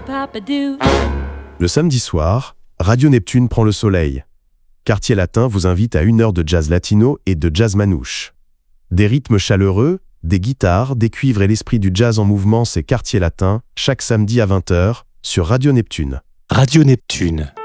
Le samedi soir, Radio Neptune prend le soleil. Quartier Latin vous invite à 1 heure de jazz latino et de jazz manouche. Des rythmes chaleureux, des guitares, des cuivres et l'esprit du jazz en mouvement, c'est Quartier Latin, chaque samedi à 20h, sur Radio Neptune. Radio Neptune.